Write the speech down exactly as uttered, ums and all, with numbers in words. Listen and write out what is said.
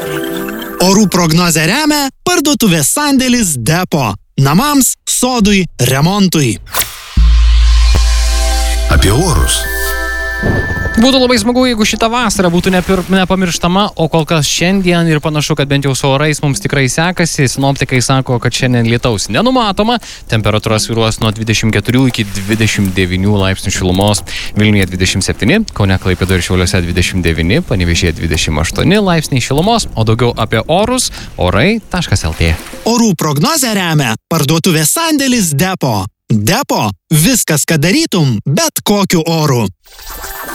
Orų prognozę remia parduotuvės sandėlis Depo. Namams, sodui, remontui. Apie orus. Būtų labai smagu, jeigu šitą vasarą būtų nepir, nepamirštama, o kol kas šiandien ir panašu, kad bent jau su orais mums tikrai sekasi. Sinoptikai sako, kad šiandien lietaus nenumatoma, temperatūra svyruos nuo dvidešimt keturių iki dvidešimt devynių laipsnių šilumos. Vilniuje dvidešimt septyni, Kaune, Klaipėdoje ir Šiauliuose dvidešimt devyni, Panevėžyje dvidešimt aštuoni laipsniai šilumos, o daugiau apie orus orai taškas lt. Orų prognozę remia parduotuvės sandėlis Depo. Depo – viskas, ką darytum, bet kokiu oru.